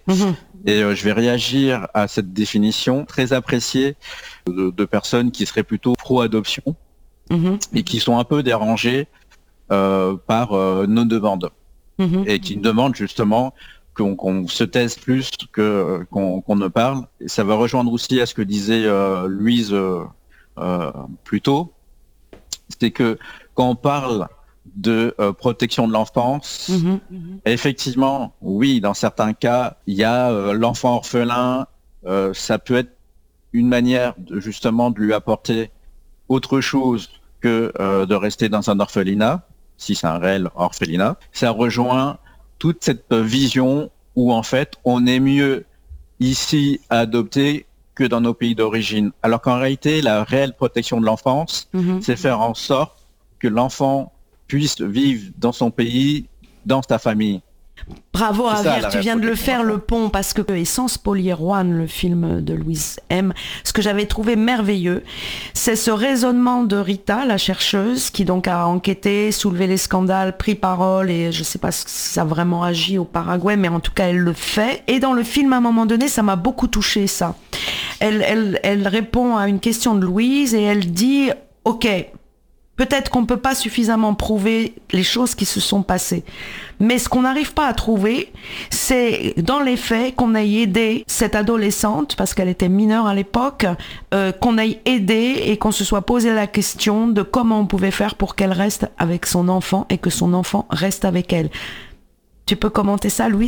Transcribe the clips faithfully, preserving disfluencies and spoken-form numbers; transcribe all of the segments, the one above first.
Mmh. Et euh, je vais réagir à cette définition très appréciée de, de personnes qui seraient plutôt pro-adoption Mmh. et qui sont un peu dérangées euh, par euh, nos demandes Mmh. et qui demandent justement qu'on, qu'on se taise plus que, qu'on, qu'on ne parle. Et ça va rejoindre aussi à ce que disait euh, Louise euh, euh, plus tôt, c'est que quand on parle de euh, protection de l'enfance, Mmh. effectivement, oui, dans certains cas, il y a euh, l'enfant orphelin, euh, ça peut être une manière de, justement de lui apporter autre chose que euh, de rester dans un orphelinat, si c'est un réel orphelinat. Ça rejoint toute cette vision où en fait on est mieux ici à adopter que dans nos pays d'origine. Alors qu'en réalité, la réelle protection de l'enfance, Mmh. c'est faire en sorte que l'enfant puisse vivre dans son pays, dans sa famille. Bravo C'est ça, Javier, la tu viens de le protection faire de le pont, parce que Essence Poliéroine, le film de Louise M, ce que j'avais trouvé merveilleux, c'est ce raisonnement de Rita, la chercheuse, qui donc a enquêté, soulevé les scandales, pris parole, et je sais pas si ça a vraiment agi au Paraguay, mais en tout cas elle le fait. Et dans le film, à un moment donné, ça m'a beaucoup touché, ça. Elle, elle, elle répond à une question de Louise et elle dit « Ok, peut-être qu'on ne peut pas suffisamment prouver les choses qui se sont passées. Mais ce qu'on n'arrive pas à trouver, c'est dans les faits qu'on ait aidé cette adolescente, parce qu'elle était mineure à l'époque, euh, qu'on ait aidé et qu'on se soit posé la question de comment on pouvait faire pour qu'elle reste avec son enfant et que son enfant reste avec elle. » Tu peux commenter ça, Louise ?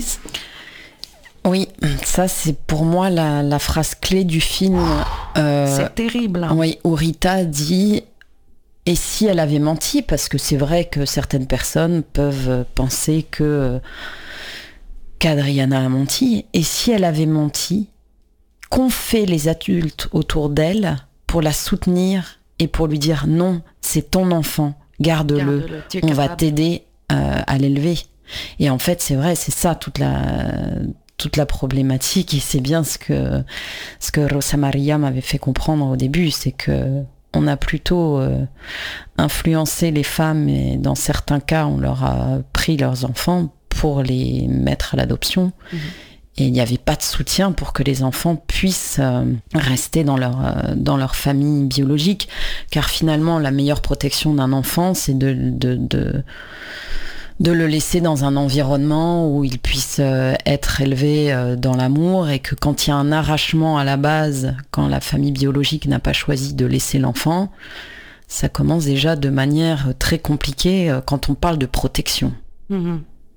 Oui, ça c'est pour moi la, la phrase clé du film. Euh, c'est terrible. Oui, où Rita dit... Et si elle avait menti, parce que c'est vrai que certaines personnes peuvent penser que qu'Adriana a menti, et si elle avait menti, qu'ont fait les adultes autour d'elle pour la soutenir et pour lui dire non, c'est ton enfant, garde-le, Garde-le, on va t'aider euh, à l'élever. Et en fait, c'est vrai, c'est ça toute la toute la problématique, et c'est bien ce que ce que Rosa Maria m'avait fait comprendre au début, c'est que on a plutôt euh, influencé les femmes, et dans certains cas, on leur a pris leurs enfants pour les mettre à l'adoption. Mmh. Et il n'y avait pas de soutien pour que les enfants puissent euh, rester dans leur, euh, dans leur famille biologique. Car finalement, la meilleure protection d'un enfant, c'est de, de, de, de le laisser dans un environnement où il puisse euh, être élevé euh, dans l'amour, et que quand il y a un arrachement à la base, quand la famille biologique n'a pas choisi de laisser l'enfant, ça commence déjà de manière très compliquée euh, quand on parle de protection. Mmh.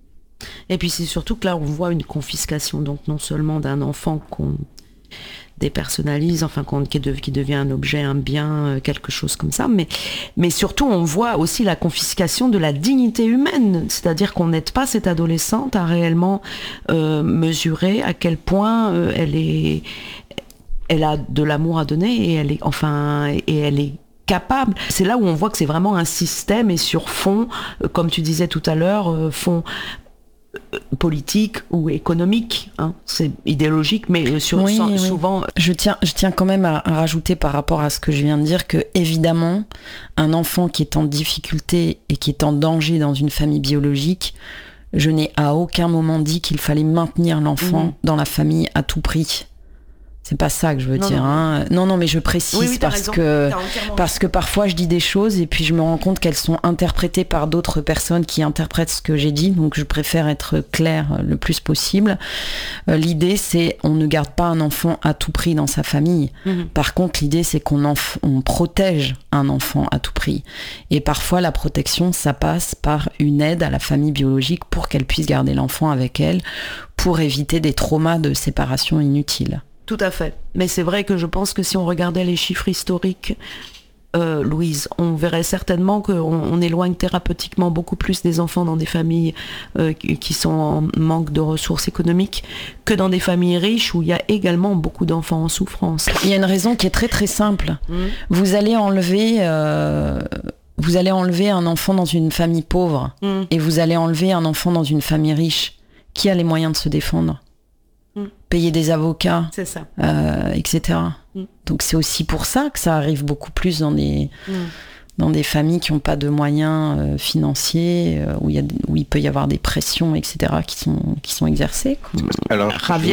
Et puis c'est surtout que là on voit une confiscation, donc non seulement d'un enfant qu'on dépersonnalise, enfin qu'on, qui, de, qui devient un objet, un bien, quelque chose comme ça, mais, mais surtout on voit aussi la confiscation de la dignité humaine, c'est-à-dire qu'on n'aide pas cette adolescente à réellement euh, mesurer à quel point euh, elle est, elle a de l'amour à donner, et elle est, enfin, et elle est capable. C'est là où on voit que c'est vraiment un système, et sur fond, euh, comme tu disais tout à l'heure, euh, fond politique ou économique, hein. C'est idéologique, mais sur, oui, sans, oui. souvent... Je tiens, je tiens quand même à, à rajouter par rapport à ce que je viens de dire que, évidemment, un enfant qui est en difficulté et qui est en danger dans une famille biologique, je n'ai à aucun moment dit qu'il fallait maintenir l'enfant mmh. dans la famille à tout prix. C'est pas ça que je veux non, dire. Non. Hein. non, non, mais je précise oui, oui, parce raison. que parce que parfois je dis des choses et puis je me rends compte qu'elles sont interprétées par d'autres personnes qui interprètent ce que j'ai dit. Donc je préfère être claire le plus possible. Euh, l'idée, c'est on ne garde pas un enfant à tout prix dans sa famille. Mm-hmm. Par contre, l'idée, c'est qu'on enf- on protège un enfant à tout prix. Et parfois, la protection, ça passe par une aide à la famille biologique pour qu'elle puisse garder l'enfant avec elle, pour éviter des traumas de séparation inutiles. Tout à fait. Mais c'est vrai que je pense que si on regardait les chiffres historiques, euh, Louise, on verrait certainement qu'on on éloigne thérapeutiquement beaucoup plus des enfants dans des familles euh, qui sont en manque de ressources économiques que dans des familles riches où il y a également beaucoup d'enfants en souffrance. Il y a une raison qui est très très simple. Mmh. Vous allez enlever... Euh... Vous allez enlever un enfant dans une famille pauvre mmh. et vous allez enlever un enfant dans une famille riche. Qui a les moyens de se défendre ? Payer des avocats, c'est ça. Euh, et cetera. Mm. Donc c'est aussi pour ça que ça arrive beaucoup plus dans des, mm. dans des familles qui n'ont pas de moyens euh, financiers, euh, où, y a, où il peut y avoir des pressions, et cetera, qui sont, qui sont exercées. Quoi. Alors, Javier,